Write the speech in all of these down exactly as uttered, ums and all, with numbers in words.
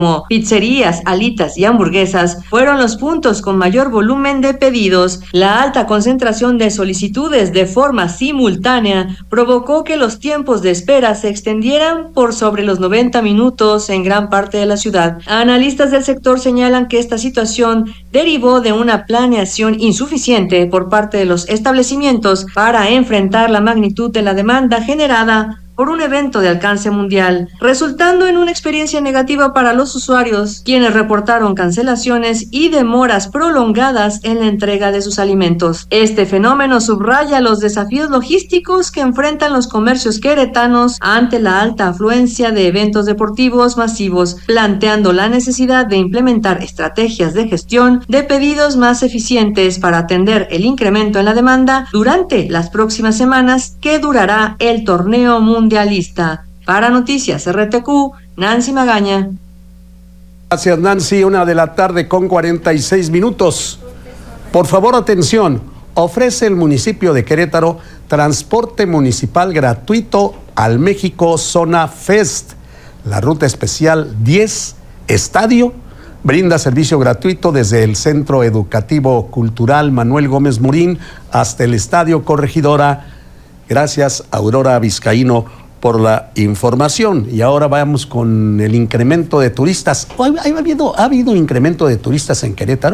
como pizzerías, alitas y hamburguesas, fueron los puntos con mayor volumen de pedidos. La alta concentración de solicitudes de forma simultánea provocó que los tiempos de espera se extendieran por sobre los noventa minutos en gran parte de la ciudad. Analistas del sector señalan que esta situación derivó de una planeación insuficiente por parte de los establecimientos para enfrentar la magnitud de la demanda generada por un evento de alcance mundial, resultando en una experiencia negativa para los usuarios, quienes reportaron cancelaciones y demoras prolongadas en la entrega de sus alimentos. Este fenómeno subraya los desafíos logísticos que enfrentan los comercios queretanos ante la alta afluencia de eventos deportivos masivos, planteando la necesidad de implementar estrategias de gestión de pedidos más eficientes para atender el incremento en la demanda durante las próximas semanas que durará el torneo mundial. Mundialista. Para Noticias R T Q, Nancy Magaña. Gracias, Nancy. Una de la tarde con cuarenta y seis minutos. Por favor, atención. Ofrece el municipio de Querétaro transporte municipal gratuito al México Zona Fest. La ruta especial diez, Estadio, brinda servicio gratuito desde el Centro Educativo Cultural Manuel Gómez Morín hasta el Estadio Corregidora. Gracias, Aurora Vizcaíno, por la información. Y ahora vamos con el incremento de turistas. ¿Ha habido, ¿Ha habido incremento de turistas en Querétaro?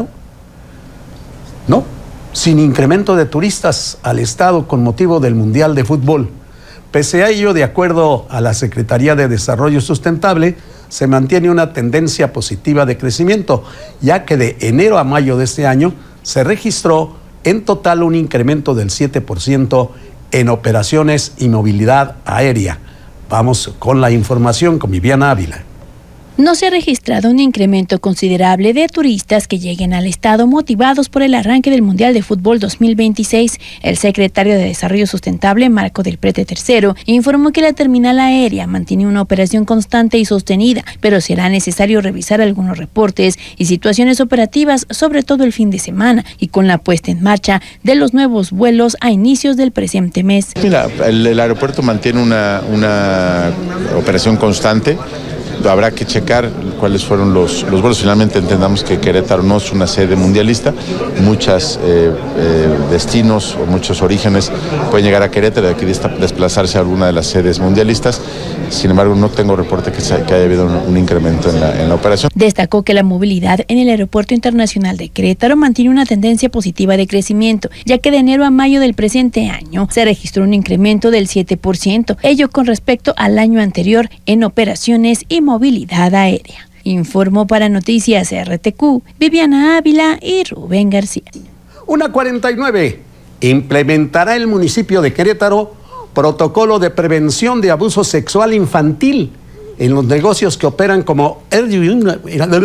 No, sin incremento de turistas al estado con motivo del Mundial de Fútbol. Pese a ello, de acuerdo a la Secretaría de Desarrollo Sustentable, se mantiene una tendencia positiva de crecimiento, ya que de enero a mayo de este año se registró en total un incremento del siete por ciento en operaciones y movilidad aérea. Vamos con la información con Viviana Ávila. No se ha registrado un incremento considerable de turistas que lleguen al estado motivados por el arranque del Mundial de Fútbol dos mil veintiséis. El secretario de Desarrollo Sustentable, Marco del Prete tercero, informó que la terminal aérea mantiene una operación constante y sostenida, pero será necesario revisar algunos reportes y situaciones operativas, sobre todo el fin de semana, y con la puesta en marcha de los nuevos vuelos a inicios del presente mes. Mira, el, el aeropuerto mantiene una, una operación constante. Habrá que checar cuáles fueron los, los vuelos. Finalmente entendamos que Querétaro no es una sede mundialista. Muchos eh, eh, destinos o muchos orígenes pueden llegar a Querétaro y de aquí desplazarse a alguna de las sedes mundialistas. Sin embargo, no tengo reporte que, se, que haya habido un, un incremento en la, en la operación. Destacó que la movilidad en el Aeropuerto Internacional de Querétaro mantiene una tendencia positiva de crecimiento, ya que de enero a mayo del presente año se registró un incremento del siete por ciento, ello con respecto al año anterior en operaciones y movilidad aérea. Informó para Noticias R T Q, Viviana Ávila y Rubén García. Una cuarenta y nueve. Implementará el municipio de Querétaro protocolo de prevención de abuso sexual infantil en los negocios que operan como Airbnb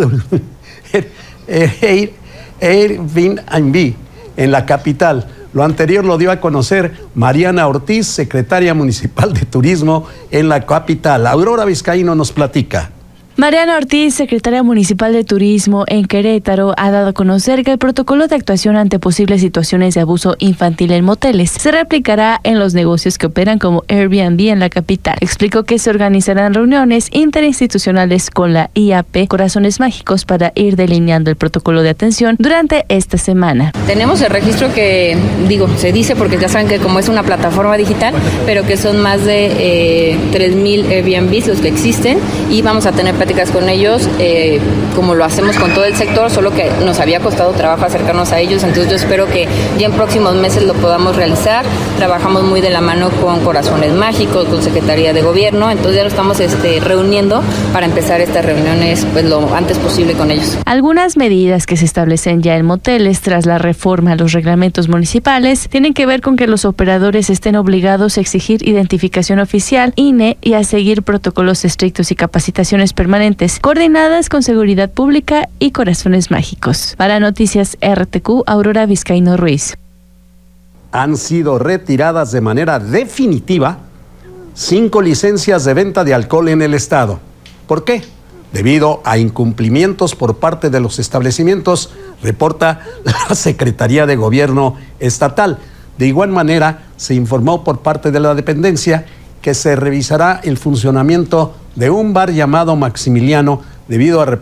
en la capital. Lo anterior lo dio a conocer Mariana Ortiz, secretaria municipal de Turismo en la capital. Aurora Vizcaíno nos platica. Mariana Ortiz, secretaria municipal de Turismo en Querétaro, ha dado a conocer que el protocolo de actuación ante posibles situaciones de abuso infantil en moteles se replicará en los negocios que operan como Airbnb en la capital. Explicó que se organizarán reuniones interinstitucionales con la I A P Corazones Mágicos para ir delineando el protocolo de atención durante esta semana. Tenemos el registro que, digo, se dice porque ya saben que como es una plataforma digital, pero que son más de eh, tres mil Airbnbs los que existen y vamos a tener pláticas con ellos, eh, como lo hacemos con todo el sector, solo que nos había costado trabajo acercarnos a ellos, entonces yo espero que ya en próximos meses lo podamos realizar. Trabajamos muy de la mano con Corazones Mágicos, con Secretaría de Gobierno, entonces ya lo estamos este, reuniendo para empezar estas reuniones pues lo antes posible con ellos. Algunas medidas que se establecen ya en moteles tras la reforma a los reglamentos municipales tienen que ver con que los operadores estén obligados a exigir identificación oficial, I N E, y a seguir protocolos estrictos y capacitaciones permanentes coordinadas con Seguridad Pública y Corazones Mágicos. Para Noticias R T Q, Aurora Vizcaíno Ruiz. Han sido retiradas de manera definitiva cinco licencias de venta de alcohol en el estado. ¿Por qué? Debido a incumplimientos por parte de los establecimientos, reporta la Secretaría de Gobierno Estatal. De igual manera, se informó por parte de la dependencia que se revisará el funcionamiento de un bar llamado Maximiliano debido a